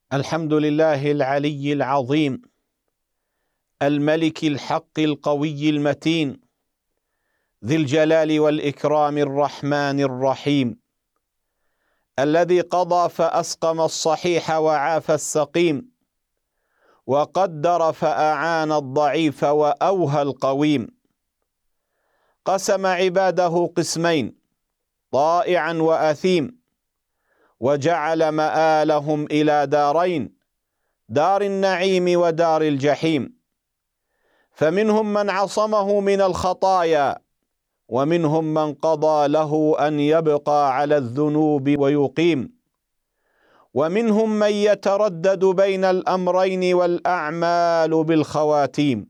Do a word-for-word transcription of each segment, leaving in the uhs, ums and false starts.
الحمد لله العلي العظيم الملك الحق القوي المتين ذي الجلال والإكرام الرحمن الرحيم، الذي قضى فأسقم الصحيح وعاف السقيم، وقدر فأعان الضعيف وأوهى القويم. قسم عباده قسمين، طائعا وأثيم، وجعل مآلهم إلى دارين، دار النعيم ودار الجحيم. فمنهم من عصمه من الخطايا، ومنهم من قضى له أن يبقى على الذنوب ويقيم، ومنهم من يتردد بين الأمرين والأعمال بالخواتيم.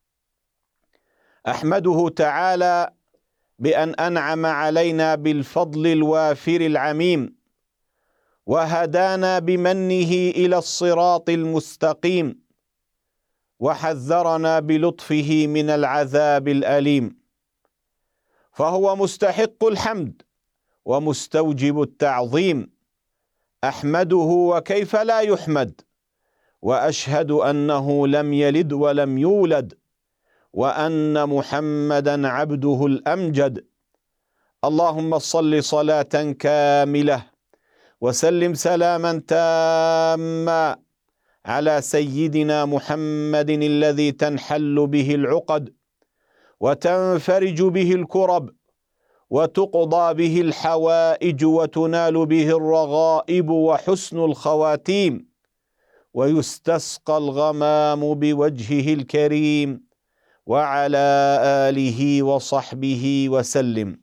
أحمده تعالى بأن أنعم علينا بالفضل الوافر العميم، وهدانا بمنه إلى الصراط المستقيم، وحذرنا بلطفه من العذاب الأليم. فهو مستحق الحمد ومستوجب التعظيم. أحمده وكيف لا يحمد، وأشهد أنه لم يلد ولم يولد، وأن محمدا عبده الأمجد. اللهم صل صلاة كاملة وسلم سلاما تاما على سيدنا محمد الذي تنحل به العقد وتنفرج به الكرب وتقضى به الحوائج وتنال به الرغائب وحسن الخواتيم، ويستسقى الغمام بوجهه الكريم، وعلى آله وصحبه وسلم.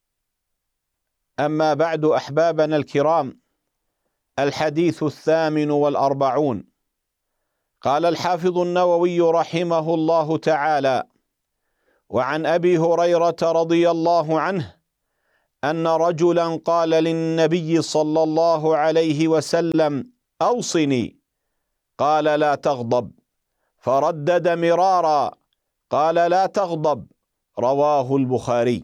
أما بعد، أحبابنا الكرام، الحديث الثامن والأربعون. قال الحافظ النووي رحمه الله تعالى: وعن أبي هريرة رضي الله عنه أن رجلا قال للنبي صلى الله عليه وسلم: أوصني. قال: لا تغضب. فردد مرارا: قال: لا تغضب. رواه البخاري.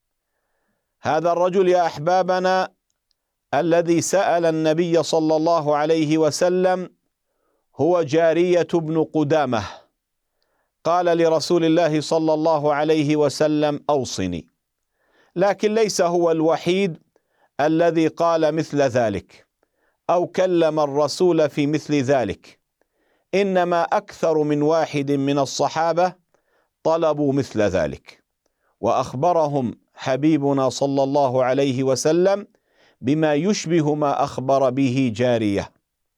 هذا الرجل يا أحبابنا الذي سأل النبي صلى الله عليه وسلم هو جارية بن قدامة. قال لرسول الله صلى الله عليه وسلم: أوصني. لكن ليس هو الوحيد الذي قال مثل ذلك أو كلم الرسول في مثل ذلك، إنما أكثر من واحد من الصحابة طلبوا مثل ذلك، وأخبرهم حبيبنا صلى الله عليه وسلم بما يشبه ما أخبر به جارية،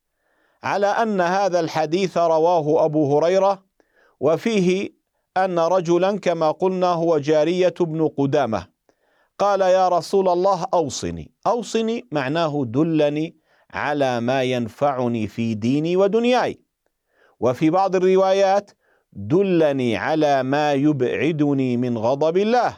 على أن هذا الحديث رواه أبو هريرة، وفيه أن رجلا كما قلنا هو جارية بن قدامة قال: يا رسول الله أوصني. أوصني معناه دلني على ما ينفعني في ديني ودنياي، وفي بعض الروايات دلني على ما يبعدني من غضب الله.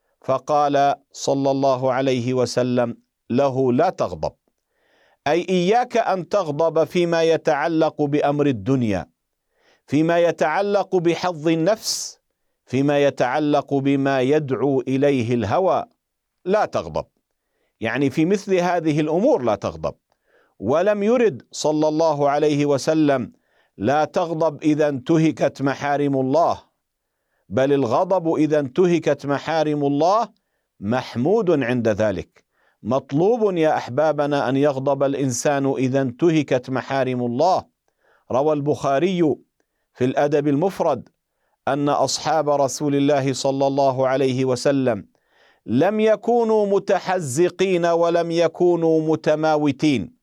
فقال صلى الله عليه وسلم له: لا تغضب، أي إياك أن تغضب فيما يتعلق بأمر الدنيا، فيما يتعلق بحظ النفس، فيما يتعلق بما يدعو إليه الهوى. لا تغضب، يعني في مثل هذه الأمور لا تغضب. ولم يرد صلى الله عليه وسلم لا تغضب إذا انتهكت محارم الله، بل الغضب إذا انتهكت محارم الله محمود عند ذلك. مطلوب يا أحبابنا أن يغضب الإنسان إذا انتهكت محارم الله. روى البخاري في الأدب المفرد أن أصحاب رسول الله صلى الله عليه وسلم لم يكونوا متحزقين ولم يكونوا متماوتين،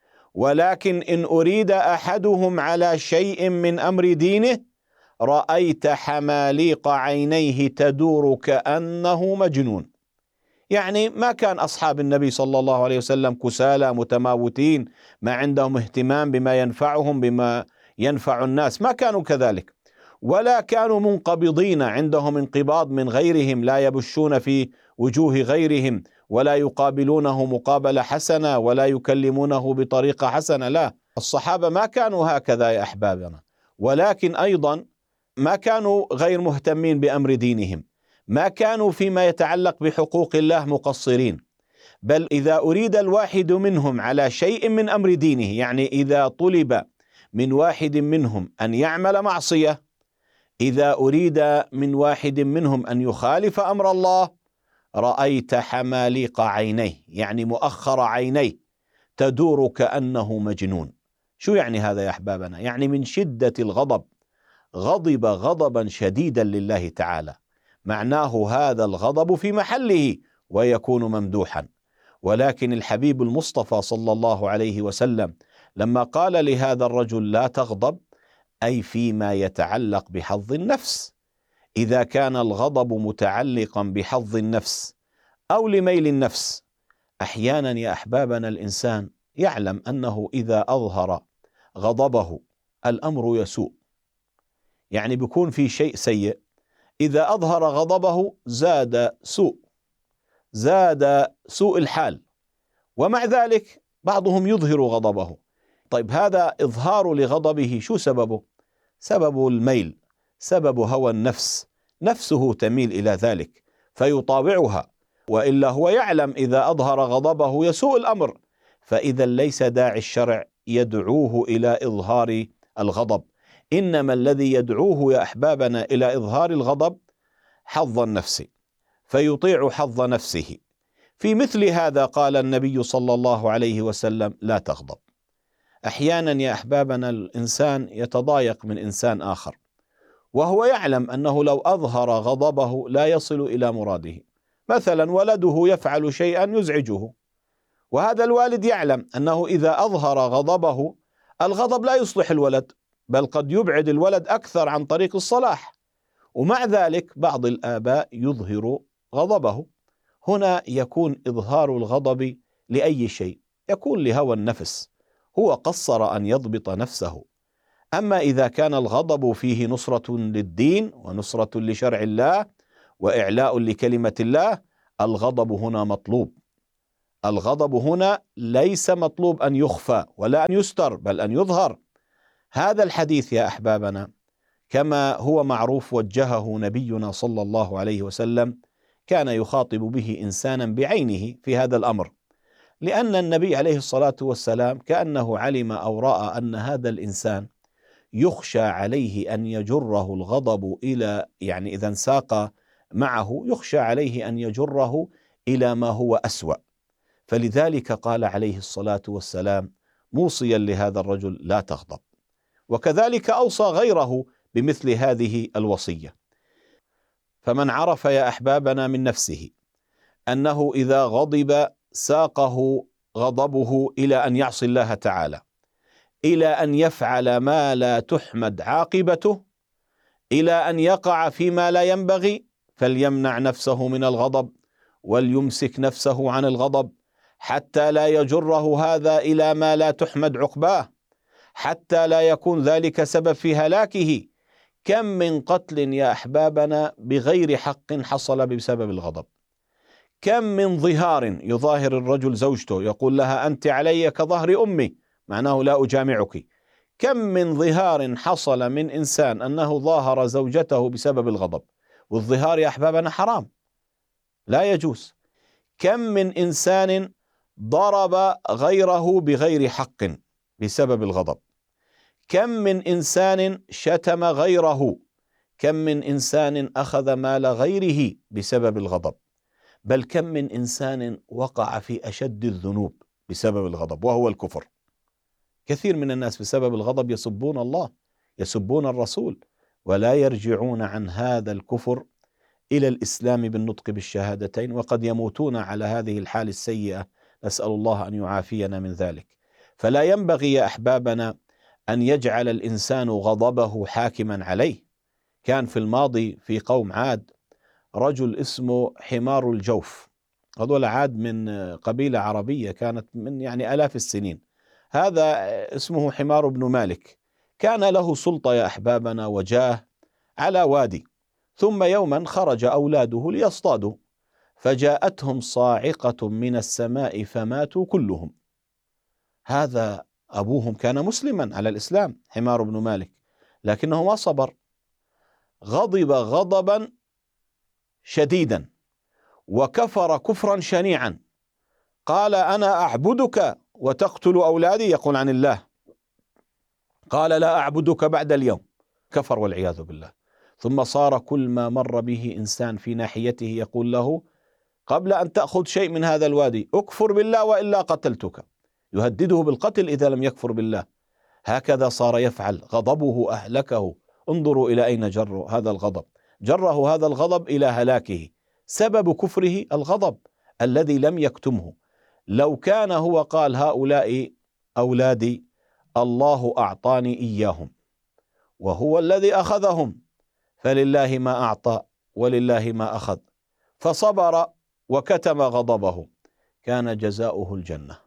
ولكن إن أريد أحدهم على شيء من أمر دينه رأيت حماليق عينيه تدور كأنه مجنون. يعني ما كان أصحاب النبي صلى الله عليه وسلم كسالى متماوتين، ما عندهم اهتمام بما ينفعهم بما ينفع الناس، ما كانوا كذلك، ولا كانوا منقبضين، عندهم انقباض من غيرهم، لا يبشون في وجوه غيرهم، ولا يقابلونه مقابلة حسنة، ولا يكلمونه بطريقة حسنة. لا، الصحابة ما كانوا هكذا يا أحبابنا. ولكن أيضا ما كانوا غير مهتمين بأمر دينهم، ما كانوا فيما يتعلق بحقوق الله مقصرين، بل إذا أريد الواحد منهم على شيء من أمر دينه، يعني إذا طلب من واحد منهم أن يعمل معصية، إذا أريد من واحد منهم أن يخالف أمر الله، رأيت حماليق عينيه، يعني مؤخر عينيه، تدور كأنه مجنون. شو يعني هذا يا أحبابنا؟ يعني من شدة الغضب، غضب غضبا شديدا لله تعالى، معناه هذا الغضب في محله ويكون ممدوحا. ولكن الحبيب المصطفى صلى الله عليه وسلم لما قال لهذا الرجل لا تغضب، أي فيما يتعلق بحظ النفس. إذا كان الغضب متعلقا بحظ النفس أو لميل النفس، أحيانا يا أحبابنا الإنسان يعلم أنه إذا أظهر غضبه الأمر يسوء، يعني بيكون في شيء سيء، إذا أظهر غضبه زاد سوء، زاد سوء الحال، ومع ذلك بعضهم يظهر غضبه. طيب هذا إظهار لغضبه شو سببه؟ سبب الميل، سبب هوى النفس، نفسه تميل إلى ذلك فيطاوعها، وإلا هو يعلم إذا أظهر غضبه يسوء الأمر، فإذا ليس داعي الشرع يدعوه إلى إظهار الغضب، إنما الذي يدعوه يا أحبابنا إلى إظهار الغضب حظ النفس، فيطيع حظ نفسه. في مثل هذا قال النبي صلى الله عليه وسلم لا تغضب. أحيانا يا أحبابنا الإنسان يتضايق من إنسان آخر وهو يعلم أنه لو أظهر غضبه لا يصل إلى مراده، مثلا ولده يفعل شيئا يزعجه، وهذا الوالد يعلم أنه إذا أظهر غضبه الغضب لا يصلح الولد، بل قد يبعد الولد أكثر عن طريق الصلاح، ومع ذلك بعض الآباء يظهر غضبه. هنا يكون إظهار الغضب لأي شيء، يكون لهوى النفس، هو قصر أن يضبط نفسه. أما إذا كان الغضب فيه نصرة للدين ونصرة لشرع الله وإعلاء لكلمة الله، الغضب هنا مطلوب. الغضب هنا ليس مطلوب أن يخفى ولا أن يستر، بل أن يظهر. هذا الحديث يا أحبابنا كما هو معروف وجهه نبينا صلى الله عليه وسلم، كان يخاطب به إنسانا بعينه في هذا الأمر، لأن النبي عليه الصلاة والسلام كأنه علم أو رأى أن هذا الإنسان يخشى عليه أن يجره الغضب إلى، يعني إذا انساق معه يخشى عليه أن يجره إلى ما هو أسوأ، فلذلك قال عليه الصلاة والسلام موصيا لهذا الرجل لا تغضب، وكذلك أوصى غيره بمثل هذه الوصية. فمن عرف يا أحبابنا من نفسه أنه إذا غضب ساقه غضبه إلى أن يعصي الله تعالى، إلى أن يفعل ما لا تحمد عاقبته، إلى أن يقع فيما لا ينبغي، فليمنع نفسه من الغضب وليمسك نفسه عن الغضب حتى لا يجره هذا إلى ما لا تحمد عقباه، حتى لا يكون ذلك سبب في هلاكه. كم من قتل يا أحبابنا بغير حق حصل بسبب الغضب، كم من ظهار يظاهر الرجل زوجته يقول لها أنت علي كظهر أمي، معناه لا أجامعك. كم من ظهار حصل من إنسان أنه ظاهر زوجته بسبب الغضب، والظهار يا أحبابنا حرام لا يجوز. كم من إنسان ضرب غيره بغير حق بسبب الغضب، كم من إنسان شتم غيره، كم من إنسان أخذ مال غيره بسبب الغضب، بل كم من إنسان وقع في أشد الذنوب بسبب الغضب وهو الكفر. كثير من الناس بسبب الغضب يسبون الله، يسبون الرسول، ولا يرجعون عن هذا الكفر إلى الإسلام بالنطق بالشهادتين، وقد يموتون على هذه الحال السيئة، نسأل الله أن يعافينا من ذلك. فلا ينبغي يا أحبابنا أن يجعل الإنسان غضبه حاكما عليه. كان في الماضي في قوم عاد رجل اسمه حمار الجوف، هذول عاد من قبيلة عربية كانت من يعني آلاف السنين، هذا اسمه حمار بن مالك، كان له سلطة يا أحبابنا وجاه على وادي، ثم يوما خرج أولاده ليصطادوا، فجاءتهم صاعقة من السماء فماتوا كلهم. هذا أبوهم كان مسلما على الإسلام حمار بن مالك، لكنه ما صبر، غضب غضبا شديدا وكفر كفرا شنيعا، قال أنا أعبدك وتقتل أولادي، يقول عن الله. قال لا أعبدك بعد اليوم، كفر والعياذ بالله. ثم صار كل ما مر به إنسان في ناحيته يقول له قبل أن تأخذ شيء من هذا الوادي اكفر بالله وإلا قتلتك، يهدده بالقتل إذا لم يكفر بالله. هكذا صار يفعل، غضبه أهلكه. انظروا إلى أين جر هذا الغضب، جره هذا الغضب إلى هلاكه. سبب كفره الغضب الذي لم يكتمه. لو كان هو قال هؤلاء أولادي الله أعطاني إياهم وهو الذي أخذهم، فلله ما أعطى ولله ما أخذ، فصبر وكتم غضبه، كان جزاؤه الجنة.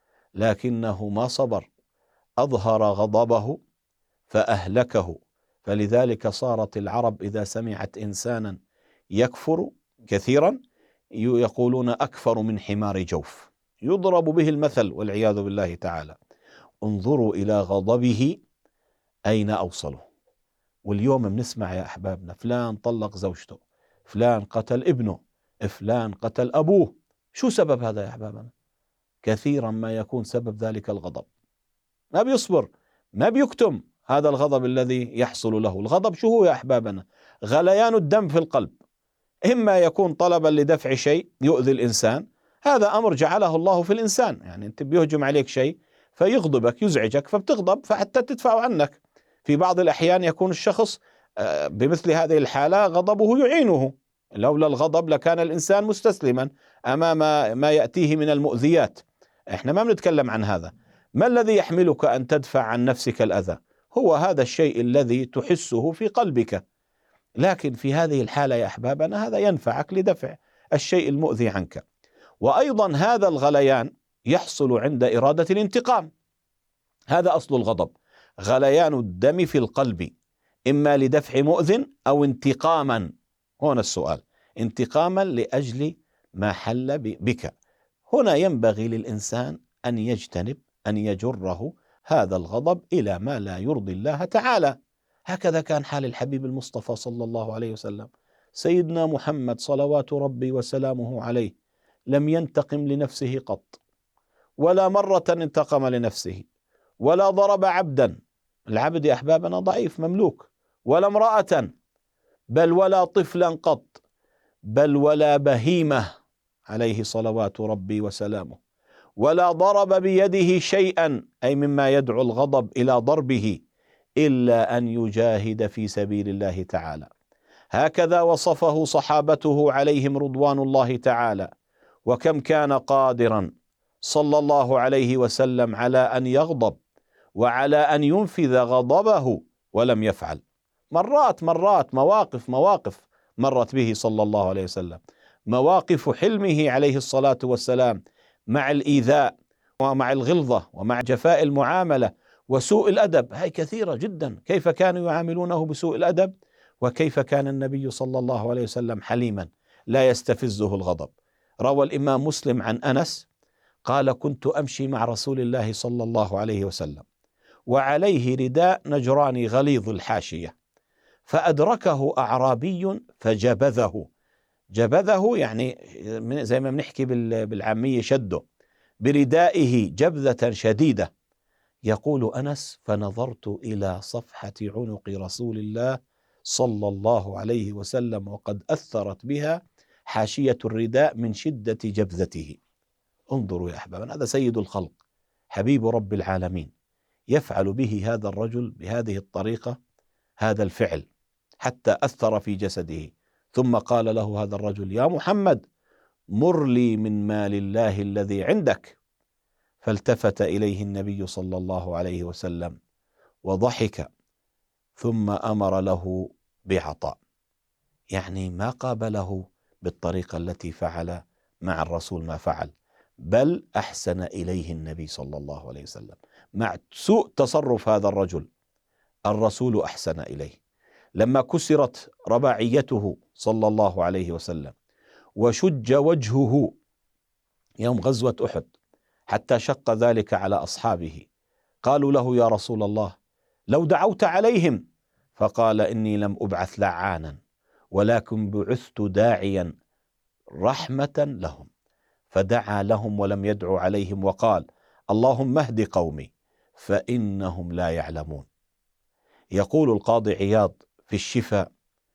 لكنه ما صبر، أظهر غضبه فأهلكه. فلذلك صارت العرب إذا سمعت إنسانا يكفر كثيرا يقولون أكفر من حمار جوف، يضرب به المثل والعياذ بالله تعالى. انظروا إلى غضبه أين أوصله. واليوم بنسمع يا أحبابنا فلان طلق زوجته، فلان قتل ابنه، فلان قتل أبوه. شو سبب هذا يا أحبابنا؟ كثيرا ما يكون سبب ذلك الغضب، ما بيصبر، ما بيكتم هذا الغضب الذي يحصل له. الغضب شو هو يا أحبابنا؟ غليان الدم في القلب. إما يكون طلبا لدفع شيء يؤذي الإنسان، هذا أمر جعله الله في الإنسان، يعني أنت بيهجم عليك شيء فيغضبك يزعجك فبتغضب فحتى تدفع عنك. في بعض الأحيان يكون الشخص بمثل هذه الحالة غضبه يعينه، لولا الغضب لكان الإنسان مستسلما أمام ما يأتيه من المؤذيات. إحنا ما بنتكلم عن هذا. ما الذي يحملك أن تدفع عن نفسك الأذى؟ هو هذا الشيء الذي تحسه في قلبك. لكن في هذه الحالة يا أحبابنا هذا ينفعك لدفع الشيء المؤذي عنك. وأيضا هذا الغليان يحصل عند إرادة الانتقام، هذا أصل الغضب، غليان الدم في القلب، إما لدفع مؤذٍ أو انتقاما. هنا السؤال، انتقاما لأجل ما حل بك. هنا ينبغي للإنسان أن يجتنب أن يجره هذا الغضب إلى ما لا يرضي الله تعالى. هكذا كان حال الحبيب المصطفى صلى الله عليه وسلم. سيدنا محمد صلوات ربي وسلامه عليه لم ينتقم لنفسه قط، ولا مرة انتقم لنفسه، ولا ضرب عبدا. العبد يا أحبابنا ضعيف مملوك، ولا امرأة، بل ولا طفلا قط، بل ولا بهيمة عليه صلوات ربي وسلامه، ولا ضرب بيده شيئا أي مما يدعو الغضب إلى ضربه إلا أن يجاهد في سبيل الله تعالى. هكذا وصفه صحابته عليهم رضوان الله تعالى. وكم كان قادرا صلى الله عليه وسلم على أن يغضب وعلى أن ينفذ غضبه ولم يفعل. مرات مرات مواقف مواقف مرت به صلى الله عليه وسلم، مواقف حلمه عليه الصلاة والسلام مع الإيذاء ومع الغلظة ومع جفاء المعاملة وسوء الأدب، هاي كثيرة جدا. كيف كانوا يعاملونه بسوء الأدب، وكيف كان النبي صلى الله عليه وسلم حليما لا يستفزه الغضب. روى الإمام مسلم عن أنس قال كنت أمشي مع رسول الله صلى الله عليه وسلم وعليه رداء نجراني غليظ الحاشية، فأدركه أعرابي فجبذه. جبذه يعني زي ما بنحكي بالعامية شده بردائه جبذة شديدة. يقول أنس فنظرت إلى صفحة عنق رسول الله صلى الله عليه وسلم وقد أثرت بها حاشية الرداء من شدة جبذته. انظروا يا أحبابنا، هذا سيد الخلق حبيب رب العالمين يفعل به هذا الرجل بهذه الطريقة هذا الفعل حتى أثر في جسده. ثم قال له هذا الرجل يا محمد مر لي من مال الله الذي عندك. فالتفت إليه النبي صلى الله عليه وسلم وضحك ثم أمر له بعطاء، يعني ما قابله بالطريقة التي فعل مع الرسول ما فعل، بل أحسن إليه النبي صلى الله عليه وسلم. مع سوء تصرف هذا الرجل الرسول أحسن إليه. لما كسرت رباعيته صلى الله عليه وسلم وشج وجهه يوم غزوة أحد حتى شق ذلك على أصحابه، قالوا له يا رسول الله لو دعوت عليهم، فقال إني لم أبعث لعانا ولكن بعثت داعيا رحمة لهم. فدعا لهم ولم يدعو عليهم وقال: اللهم اهد قومي فإنهم لا يعلمون. يقول القاضي عياض في الشفاء،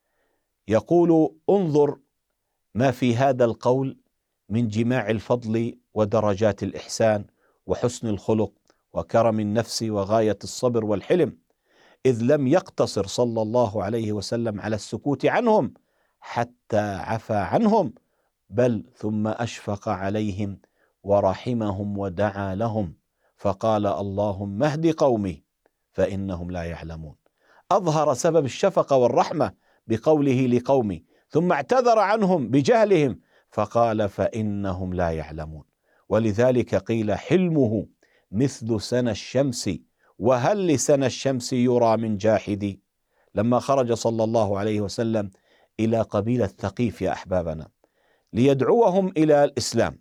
يقول: انظر ما في هذا القول من جماع الفضل ودرجات الإحسان وحسن الخلق وكرم النفس وغاية الصبر والحلم، إذ لم يقتصر صلى الله عليه وسلم على السكوت عنهم حتى عفى عنهم، بل ثم أشفق عليهم ورحمهم ودعا لهم فقال: اللهم اهد قومي فإنهم لا يعلمون. أظهر سبب الشفقة والرحمة بقوله لقومي، ثم اعتذر عنهم بجهلهم فقال: فإنهم لا يعلمون. ولذلك قيل: حلمه مثل سنى الشمس، وهل لسنى الشمس يرى من جاحد. لما خرج صلى الله عليه وسلم إلى قبيلة ثقيف يا أحبابنا ليدعوهم إلى الإسلام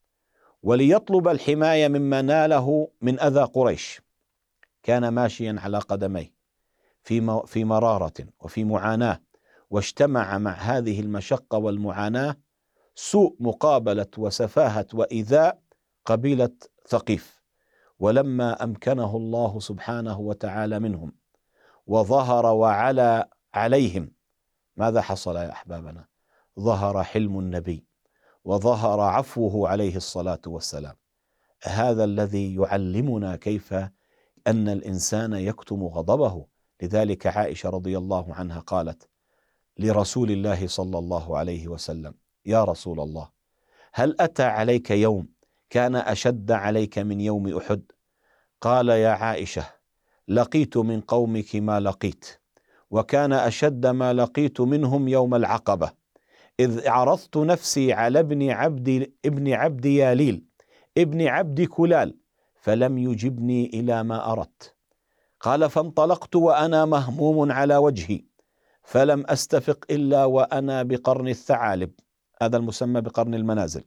وليطلب الحماية مما ناله من أذى قريش، كان ماشيا على قدميه في في مرارة وفي معاناة، واجتمع مع هذه المشقة والمعاناة سوء مقابلة وسفاهة وإيذاء قبيلة ثقيف. ولما أمكنه الله سبحانه وتعالى منهم وظهر وعلى عليهم، ماذا حصل يا أحبابنا؟ ظهر حلم النبي وظهر عفوه عليه الصلاة والسلام. هذا الذي يعلمنا كيف أن الإنسان يكتم غضبه. لذلك عائشة رضي الله عنها قالت لرسول الله صلى الله عليه وسلم: يا رسول الله، هل أتى عليك يوم كان أشد عليك من يوم أحد؟ قال: يا عائشة، لقيت من قومك ما لقيت، وكان أشد ما لقيت منهم يوم العقبة، إذ عرضت نفسي على ابن عبد ابن عبد ياليل ابن عبد كلال فلم يجبني إلى ما أردت. قال: فانطلقت وأنا مهموم على وجهي، فلم أستفق إلا وأنا بقرن الثعالب، هذا المسمى بقرن المنازل،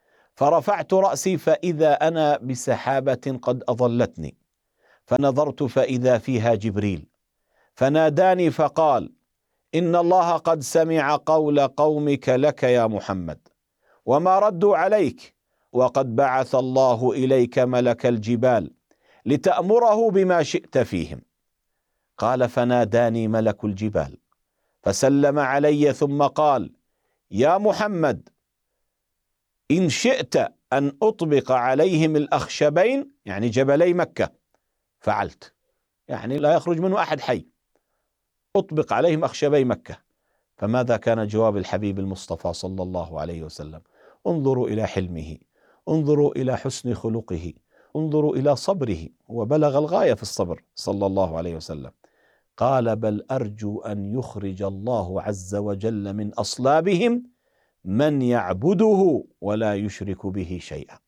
فرفعت رأسي فإذا أنا بسحابة قد أظلتني، فنظرت فإذا فيها جبريل، فناداني فقال: إن الله قد سمع قول قومك لك يا محمد، وما ردوا عليك، وقد بعث الله إليك ملك الجبال لتأمره بما شئت فيهم. قال: فناداني ملك الجبال فسلم علي ثم قال: يا محمد، إن شئت أن أطبق عليهم الأخشبين، يعني جبلي مكة، فعلت، يعني لا يخرج منه أحد حي، أطبق عليهم أخشبي مكة. فماذا كان جواب الحبيب المصطفى صلى الله عليه وسلم؟ انظروا إلى حلمه، انظروا إلى حسن خلقه، انظروا إلى صبره، وبلغ الغاية في الصبر صلى الله عليه وسلم. قال: بل أرجو أن يخرج الله عز وجل من أصلابهم من يعبده ولا يشرك به شيئا.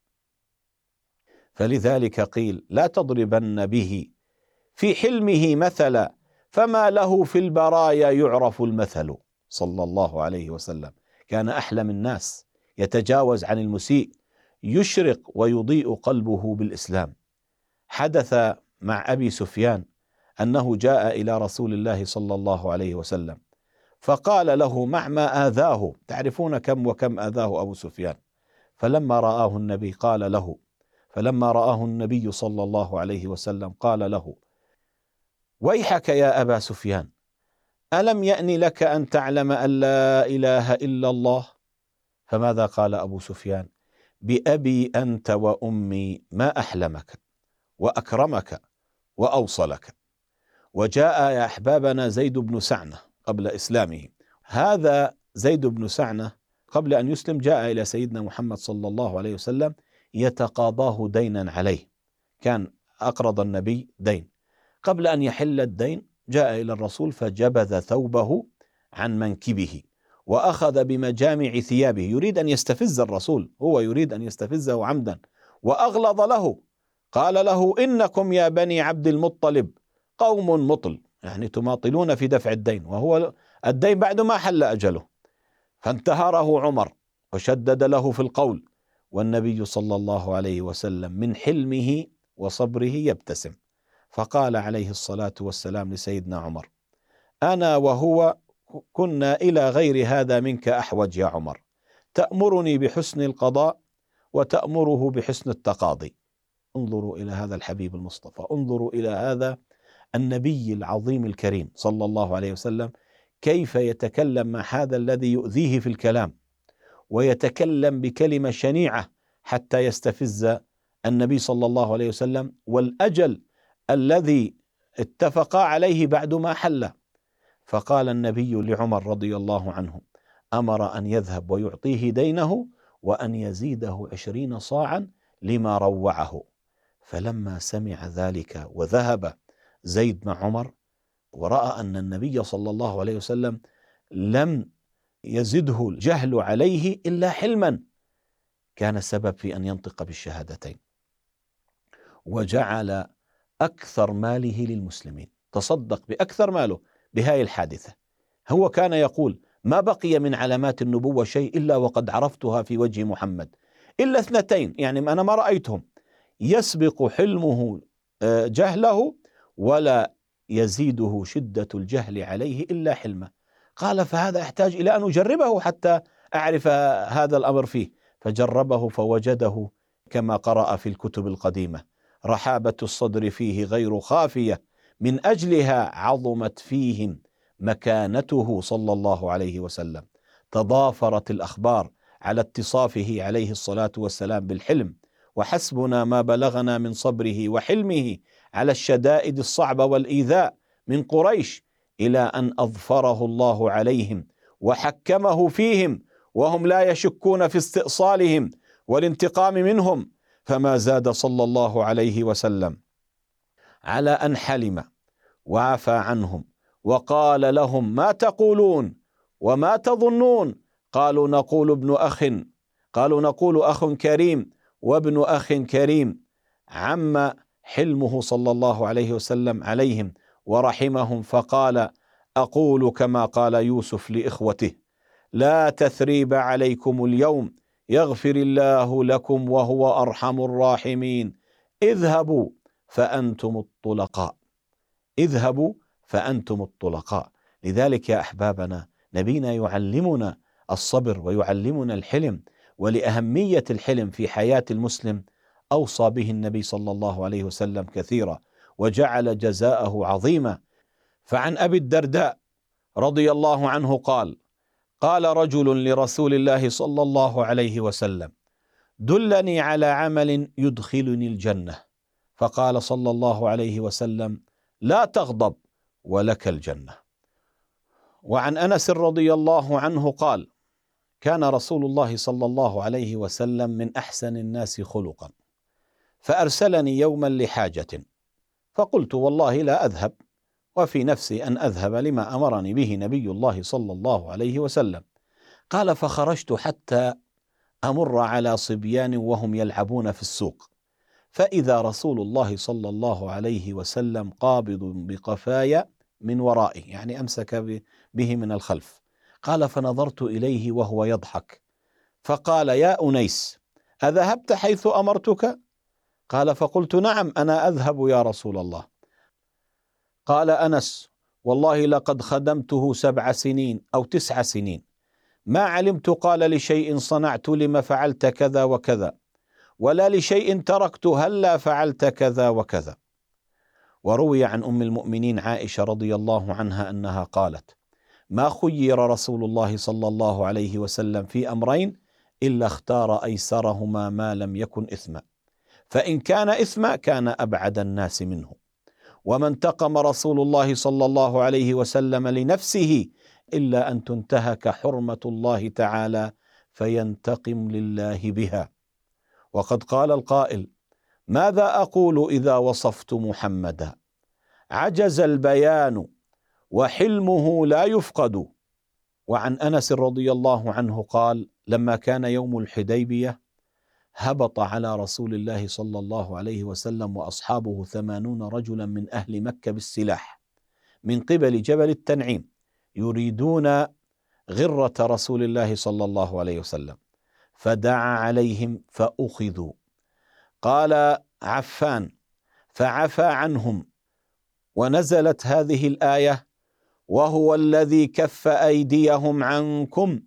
فلذلك قيل: لا تضربن به في حلمه مثلا، فما له في البرايا يعرف المثل. صلى الله عليه وسلم كان أحلم الناس، يتجاوز عن المسيء، يشرق ويضيء قلبه بالإسلام. حدث مع أبي سفيان أنه جاء إلى رسول الله صلى الله عليه وسلم فقال له مع ما آذاه، تعرفون كم وكم آذاه أبو سفيان، فلما رآه النبي قال له فلما رآه النبي صلى الله عليه وسلم قال له: ويحك يا أبا سفيان، ألم يأن لك أن تعلم أن لا إله إلا الله؟ فماذا قال أبو سفيان؟ بأبي أنت وأمي ما أحلمك وأكرمك وأوصلك. وجاء يا أحبابنا زيد بن سعنة قبل إسلامه. هذا زيد بن سعنة قبل أن يسلم جاء إلى سيدنا محمد صلى الله عليه وسلم يتقاضاه دينا عليه، كان أقرض النبي دين، قبل أن يحل الدين جاء إلى الرسول فجبذ ثوبه عن منكبه وأخذ بمجامع ثيابه، يريد أن يستفز الرسول، هو يريد أن يستفزه عمدا، وأغلظ له، قال له: إنكم يا بني عبد المطلب قوم مطل، يعني تماطلون في دفع الدين، وهو الدين بعد ما حل أجله. فانتهره عمر وشدد له في القول، والنبي صلى الله عليه وسلم من حلمه وصبره يبتسم، فقال عليه الصلاة والسلام لسيدنا عمر: أنا وهو كنا إلى غير هذا منك أحوج يا عمر، تأمرني بحسن القضاء وتأمره بحسن التقاضي. انظروا إلى هذا الحبيب المصطفى، انظروا إلى هذا النبي العظيم الكريم صلى الله عليه وسلم، كيف يتكلم مع هذا الذي يؤذيه في الكلام، ويتكلم بكلمة شنيعة حتى يستفز النبي صلى الله عليه وسلم، والأجل الذي اتفقا عليه بعد ما حل. فقال النبي لعمر رضي الله عنه: أمر أن يذهب ويعطيه دينه وأن يزيده عشرين صاعا لما روعه. فلما سمع ذلك وذهب زيد مع عمر ورأى أن النبي صلى الله عليه وسلم لم يزده الجهل عليه إلا حلما، كان سبب في أن ينطق بالشهادتين، وجعل أكثر ماله للمسلمين، تصدق بأكثر ماله بهاي الحادثة. هو كان يقول: ما بقي من علامات النبوة شيء إلا وقد عرفتها في وجه محمد، إلا اثنتين، يعني أنا ما رأيتهم، يسبق حلمه جهله ولا يزيده شدة الجهل عليه إلا حلمه. قال: فهذا أحتاج إلى أن أجربه حتى أعرف هذا الأمر فيه. فجربه فوجده كما قرأ في الكتب القديمة: رحابة الصدر فيه غير خافية، من أجلها عظمت فيهم مكانته صلى الله عليه وسلم. تضافرت الأخبار على اتصافه عليه الصلاة والسلام بالحلم، وحسبنا ما بلغنا من صبره وحلمه على الشدائد الصعبة والإيذاء من قريش، إلى أن أظفره الله عليهم وحكمه فيهم وهم لا يشكون في استئصالهم والانتقام منهم. فما زاد صلى الله عليه وسلم على أن حلم وعفى عنهم وقال لهم: ما تقولون وما تظنون؟ قالوا: نقول ابن أخ قالوا نقول أخ كريم وابن أخ كريم. عم حلمه صلى الله عليه وسلم عليهم ورحمهم، فقال: أقول كما قال يوسف لإخوته: لا تثريب عليكم اليوم يغفر الله لكم وهو أرحم الراحمين، اذهبوا فأنتم الطلقاء، اذهبوا فأنتم الطلقاء. لذلك يا أحبابنا، نبينا يعلمنا الصبر ويعلمنا الحلم، ولأهمية الحلم في حياة المسلم أوصى به النبي صلى الله عليه وسلم كثيرا، وجعل جزاءه عظيما. فعن أبي الدرداء رضي الله عنه قال: قال رجل لرسول الله صلى الله عليه وسلم: دلني على عمل يدخلني الجنة. فقال صلى الله عليه وسلم: لا تغضب ولك الجنة. وعن أنس رضي الله عنه قال: كان رسول الله صلى الله عليه وسلم من أحسن الناس خلقا، فأرسلني يوما لحاجة، فقلت: والله لا أذهب، وفي نفسي أن أذهب لما أمرني به نبي الله صلى الله عليه وسلم. قال: فخرجت حتى أمر على صبيان وهم يلعبون في السوق، فإذا رسول الله صلى الله عليه وسلم قابض بقفايا من ورائه، يعني أمسك به من الخلف. قال: فنظرت إليه وهو يضحك، فقال: يا أنيس، أذهبت حيث أمرتك؟ قال: فقلت: نعم، أنا أذهب يا رسول الله. قال أنس: والله لقد خدمته سبع سنين أو تسع سنين، ما علمت قال لشيء صنعت لما فعلت كذا وكذا، ولا لشيء تركت هلا فعلت كذا وكذا. وروي عن أم المؤمنين عائشة رضي الله عنها أنها قالت: ما خير رسول الله صلى الله عليه وسلم في أمرين إلا اختار أيسرهما ما لم يكن إثما، فإن كان إثما كان أبعد الناس منه. وما انتقم رسول الله صلى الله عليه وسلم لنفسه إلا أن تنتهك حرمة الله تعالى فينتقم لله بها. وقد قال القائل: ماذا أقول إذا وصفت محمدا؟ عجز البيان وحلمه لا يفقد. وعن أنس رضي الله عنه قال: لما كان يوم الحديبية هبط على رسول الله صلى الله عليه وسلم وأصحابه ثمانون رجلا من أهل مكة بالسلاح من قبل جبل التنعيم، يريدون غرة رسول الله صلى الله عليه وسلم، فدعا عليهم فأخذوا. قال عفان: فعفى عنهم، ونزلت هذه الآية: وهو الذي كف أيديهم عنكم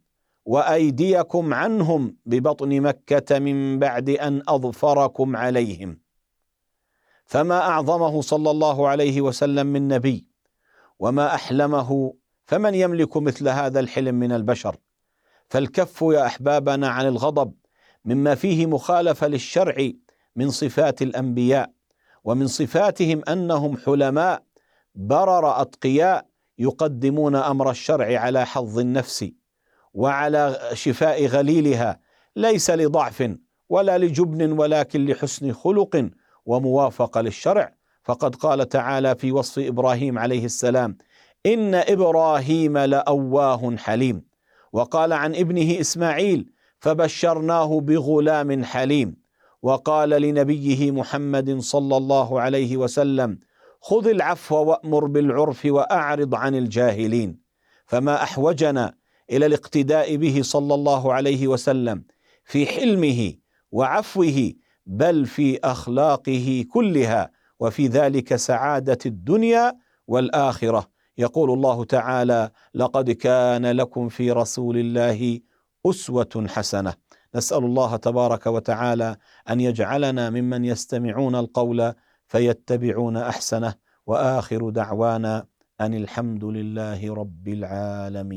وأيديكم عنهم ببطن مكة من بعد أن أظفركم عليهم. فما أعظمه صلى الله عليه وسلم من نبي، وما أحلمه، فمن يملك مثل هذا الحلم من البشر؟ فالكف يا أحبابنا عن الغضب مما فيه مخالفة للشرع من صفات الأنبياء، ومن صفاتهم أنهم حلماء برر أتقياء يقدمون أمر الشرع على حظ النفس وعلى شفاء غليلها، ليس لضعف ولا لجبن، ولكن لحسن خلق وموافقة للشرع. فقد قال تعالى في وصف إبراهيم عليه السلام: إن إبراهيم لأواه حليم. وقال عن ابنه إسماعيل: فبشرناه بغلام حليم. وقال لنبيه محمد صلى الله عليه وسلم: خذ العفو وأمر بالعرف وأعرض عن الجاهلين. فما أحوجنا إلى الاقتداء به صلى الله عليه وسلم في حلمه وعفوه، بل في أخلاقه كلها، وفي ذلك سعادة الدنيا والآخرة. يقول الله تعالى: لقد كان لكم في رسول الله أسوة حسنة. نسأل الله تبارك وتعالى أن يجعلنا ممن يستمعون القول فيتبعون أحسنه، وآخر دعوانا أن الحمد لله رب العالمين.